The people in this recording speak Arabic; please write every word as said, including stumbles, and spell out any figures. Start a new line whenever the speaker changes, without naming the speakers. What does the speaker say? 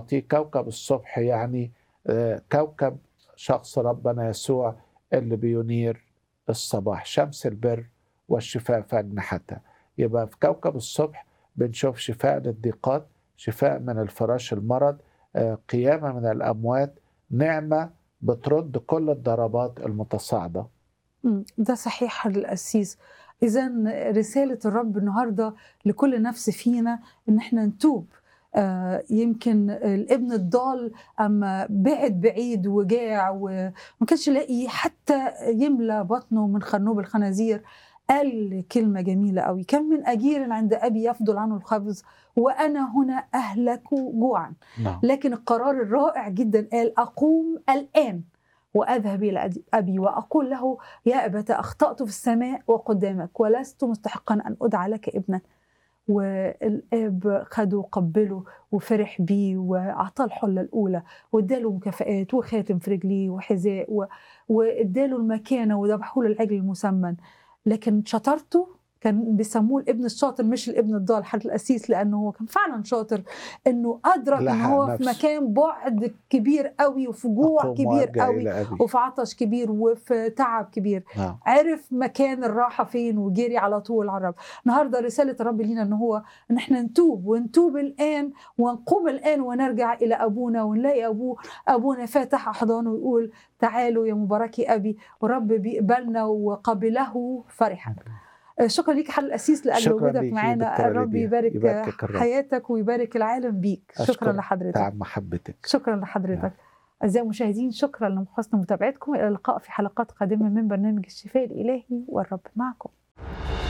نعطيه كوكب الصبح، يعني آه، كوكب شخص ربنا يسوع اللي بينير الصباح، شمس البر والشفاء في أجنحتها. يبقى في كوكب الصبح بنشوف شفاء للضيقات، شفاء من الفراش المرض، آه، قيامة من الأموات، نعمة بترد كل الضربات المتصاعدة.
إمم، ده صحيح القسيس. إذًا رسالة الرب النهارده لكل نفس فينا إن إحنا نتوب. آآ يمكن الابن الضال أمّا بِعد بعيد وجاع وما كانش لاقي حتى يملى بطنه من خرنوب الخنازير، قال كلمة جميلة أوي: كم من أجير عند أبي يفضل عنه الخبز وأنا هنا أهلك جوعًا.
نعم.
لكن القرار الرائع جدًا قال: أقوم الآن وأذهب إلى أد أبي وأقول له: يا أبت أخطأت في السماء وقدامك ولست مستحقا أن أدعى لك ابنا. والآب خده وقبله وفرح بيه وأعطاه الحلة الأولى واداله مكافآت وخاتم في رجليه وحذاء و... واداله المكانة وذبحوا له العجل المسمن. لكن شطارته كان بيسموه الابن الشاطر مش الابن الضال حضرة القسيس، لأنه هو كان فعلا شاطر، إنه أدرك إن
لحق
هو في
نفسه.
مكان بعد كبير قوي وفي جوع
أقوم
كبير
وأرجع
قوي
إلى أبي.
وفي عطش كبير وفي تعب كبير.
نعم.
عرف مكان الراحة فين وجري على طول على الرب. النهارده رسالة الرب لينا ان هو ان احنا نتوب ونتوب الآن ونقوم الآن ونرجع إلى أبونا ونلاقي أبوه أبونا فاتح أحضانه ويقول: تعالوا يا مباركي أبي. ورب بيقبلنا وقبله فرحا. شكرا ليك حضرة القسيس لأجل
شكرا
وجودك
ليكي
معانا.
دكتورة
الرب
ليديا،
يبارك
يباركك الرب.
حياتك ويبارك العالم بيك. شكرا
أشكر
لحضرتك.
تعب محبتك.
شكرا لحضرتك. أعزائي المشاهدين، شكرا لحسن متابعتكم. إلى اللقاء في حلقات قادمة من برنامج الشفاء الإلهي، والرب معكم.